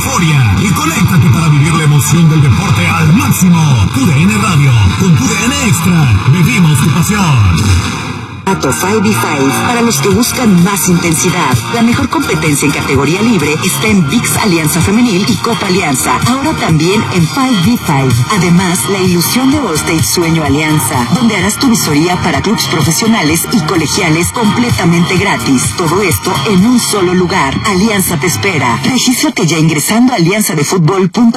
euforia y conéctate para vivir la emoción del deporte al máximo. TUDN Radio, con TUDN Extra, vivimos tu pasión. 5v5 para los que buscan más intensidad. La mejor competencia en categoría libre está en VIX Alianza Femenil y Copa Alianza. Ahora también en 5v5. Además, la ilusión de Allstate Sueño Alianza, donde harás tu visoría para clubes profesionales y colegiales completamente gratis. Todo esto en un solo lugar. Alianza te espera. Regístrate ya ingresando a alianzadefutbol.com.